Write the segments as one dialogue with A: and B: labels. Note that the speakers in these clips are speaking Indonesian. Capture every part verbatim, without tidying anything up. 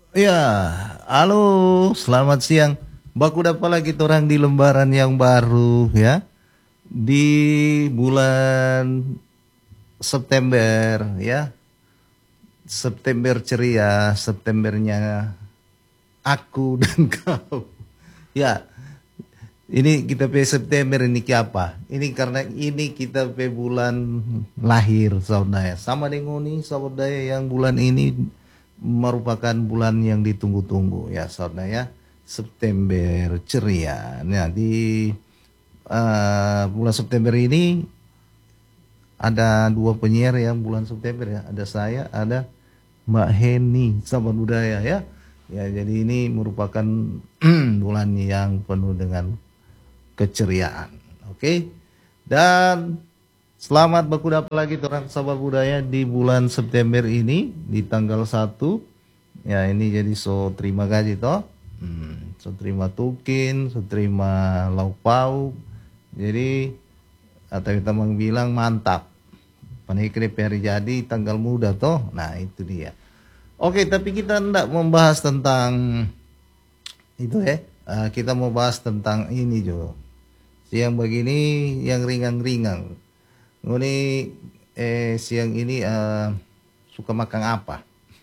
A: Ya, halo, selamat siang. Baku dapat lagi orang di lembaran yang baru ya. Di bulan September ya. September ceria, Septembernya aku dan kau. Ya, ini kita pe September ini ke apa? Ini karena ini kita pe bulan lahir saudara. Sama dengan ini saudara yang bulan ini merupakan bulan yang ditunggu-tunggu ya saudara ya. September ceria. Nah di eh, bulan September ini ada dua penyiar yang bulan September ya. Ada saya, ada Mbak Heni sahabat budaya ya. Ya jadi ini merupakan bulan yang penuh dengan keceriaan. Oke. Dan selamat baku dapat lagi orang sahabat budaya di bulan September ini di tanggal satu. Ya ini jadi so terima gaji toh. Hmm, so terima tukin, so terima lauk pauk. Jadi atau kita bilang mantap. Panikri hari jadi tanggal muda toh. Nah itu dia. Oke tapi kita tidak membahas tentang itu ya. Uh, kita mau bahas tentang ini Jo. Siang begini yang ringan-ringan. Ini eh siang ini uh, suka makan apa?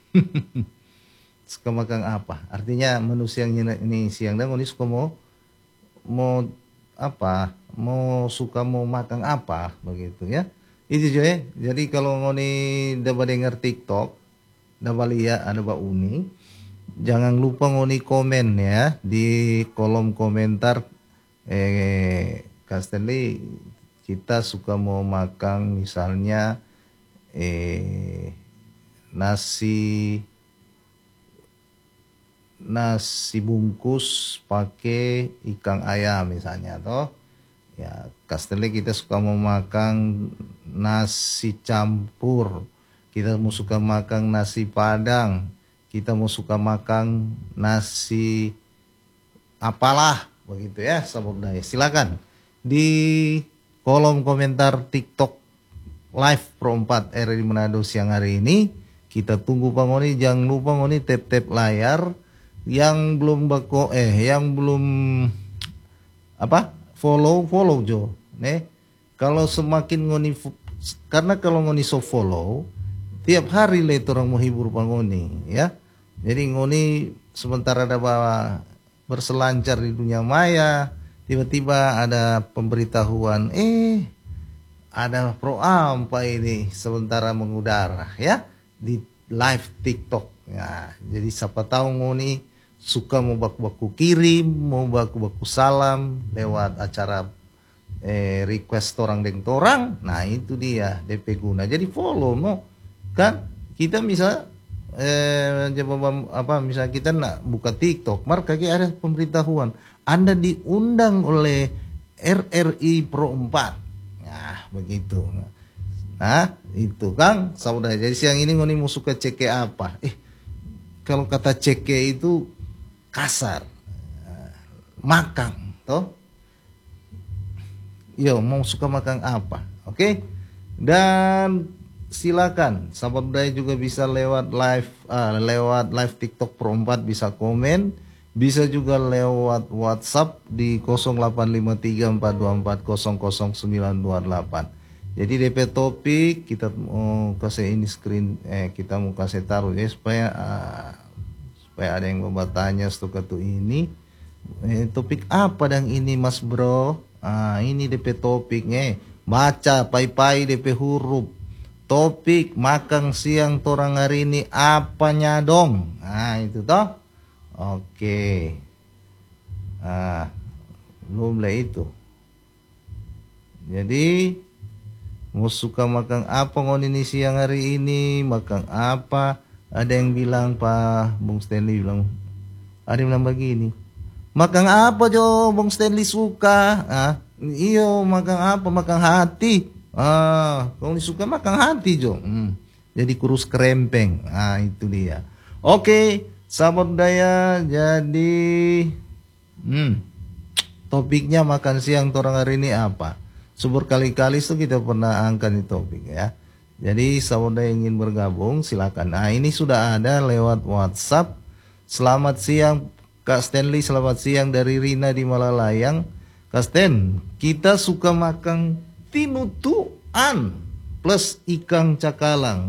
A: Suka makan apa? Artinya menu siang ini siang dan ini suka mau mau apa? Mau suka mau makan apa begitu ya? Itu juga ya. Jadi kalau ngoni dapat dengar TikTok, dapat lihat ada Mbak Uni, jangan lupa ngoni komen ya di kolom komentar. Eh, Kastenli kita suka mau makan misalnya eh nasi nasi bungkus pakai ikan ayam misalnya toh ya Kastenli kita suka mau makan nasi campur, kita mau suka makan nasi padang, kita mau suka makan nasi apalah begitu ya sahabat budaya. Silakan di kolom komentar TikTok live Pro empat R di Manado siang hari ini. Kita tunggu pangoni, jangan lupa ngoni tap-tap layar yang belum bako eh yang belum apa follow follow Jo nih. Kalau semakin ngoni karena kalau ngoni so follow tiap hari le orang mau hibur pangoni ya. Jadi ngoni sementara ada bawa berselancar di dunia maya, tiba-tiba ada pemberitahuan, eh ada pro apa ini sementara mengudara ya di live TikTok. Ya, jadi siapa tahu ngoni suka mau baku-baku kirim, mau baku-baku salam lewat acara eh, request orang deng torang. Nah itu dia D P guna. Jadi follow no kan kita bisa eh jawab apa misalnya kita nak buka TikTok, maka ada pemberitahuan Anda diundang oleh R R I Pro empat. Nah, begitu. Nah, itu Kang, saudara. Jadi siang ini ngoni mau suka ceke apa? Eh, kalau kata ceke itu kasar. Makan, toh? Yo, mau suka makan apa? Oke? Okay? Dan silakan sahabat budaya juga bisa lewat live uh, lewat live TikTok Pro empat bisa komen, bisa juga lewat WhatsApp di nol delapan lima tiga empat dua empat nol nol sembilan dua delapan. Jadi D P topik kita mau kasih ini screen eh kita mau kasih taruh ya supaya uh, supaya ada yang mau bertanya stok ini eh, topik apa dan ini Mas Bro. Ah ini D P topiknya baca pai-pai D P huruf. Topik makan siang torang hari ini apanya dong? Nah itu toh. Oke. Nah belum lah itu. Jadi mau suka makan apa ngon ini siang hari ini? Makan apa? Ada yang bilang Pak Bung Stanley bilang. Ada yang bilang begini. Makan apa Jo Bung Stanley suka? Ah, iyo makan apa? Makan hati. Ah, kalau suka makan hati Jo. Hmm. Jadi kurus kerempeng. Ah, itu dia. Oke, sahabat budaya. Jadi, hmm, topiknya makan siang orang hari ini apa? Subur kali-kali itu kita pernah angkat di topik ya. Jadi sahabat budaya ingin bergabung silakan. Nah ini sudah ada lewat WhatsApp Selamat siang Kak Stanley, selamat siang dari Rina di Malalayang. Kak Stan, kita suka makan tinutuan plus ikan cakalang.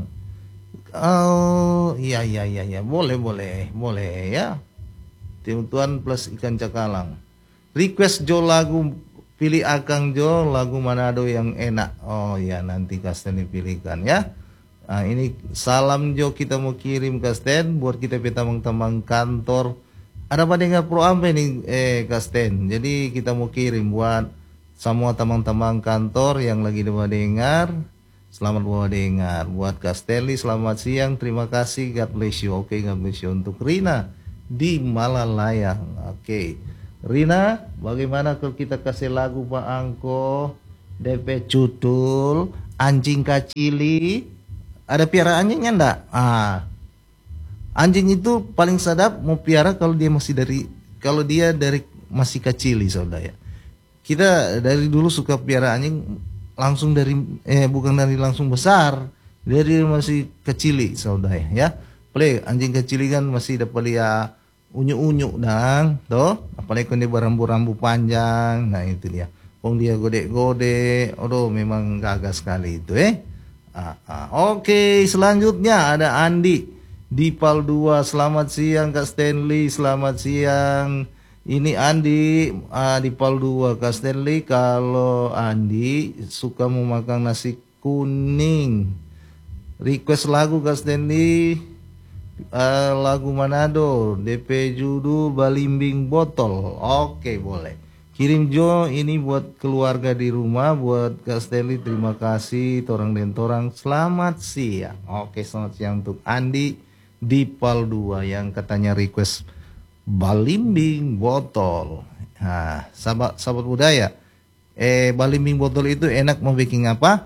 A: Oh, iya iya iya iya, boleh boleh boleh ya. Tinutuan plus ikan cakalang. Request Jo lagu, pilih Akang Jo lagu Manado yang enak. Oh ya, nanti Kak Stan dipilihkan ya. Nah, ini salam Jo kita mau kirim Kak Stan buat kita petamang-tamang kantor. Ada apa dengar pro ampe nih eh Kak Stan. Jadi kita mau kirim buat semua teman-teman kantor yang lagi dengar. Selamat bawa dengar. Buat Kak Stanley selamat siang. Terima kasih. God bless you. Oke, God bless you. Untuk Rina di Malalayang. Oke. Rina, bagaimana kalau kita kasih lagu Pak Angko D P Cutul Anjing Kacili? Ada piaraannya enggak? Ah. Anjing itu paling sadap mau piara kalau dia masih dari kalau dia dari masih kecil, saudara. Kita dari dulu suka piara anjing langsung dari eh bukan dari langsung besar, dari masih kecil, saudara ya. Play anjing kecil kan masih dapat dia unyu-unyu dan toh, apalagi kalau dia berambu-rambu panjang. Nah itu dia. Pong dia gode-gode. Aduh memang gagah sekali itu eh. Ah, ah. Oke, selanjutnya ada Andi di Pal dua. Selamat siang Kak Stanley, selamat siang. Ini Andi uh, di Pal dua. Kak Stanley, kalau Andi suka mau makan nasi kuning, request lagu Kak Stanley, uh, lagu Manado D P judul Balimbing Botol. Oke boleh. Kirim Jo, ini buat keluarga di rumah, buat Kak Stanley, terima kasih. Torang dan torang, selamat siang. Oke, selamat siang untuk Andi di Pal dua yang katanya request balimbing botol. Nah, sahabat sahabat budaya, eh balimbing botol itu enak mau baking apa?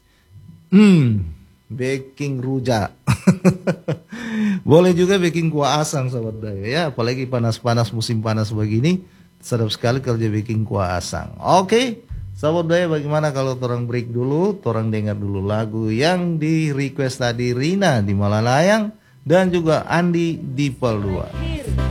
A: Hmm, baking rujak. Boleh juga baking kuah asam sahabat budaya ya, apalagi panas-panas musim panas begini, sedap sekali kalau dia baking kuah asam. Oke, sahabat budaya, bagaimana kalau orang break dulu, orang dengar dulu lagu yang di request tadi Rina di Malalayang dan juga Andi di Pal dua.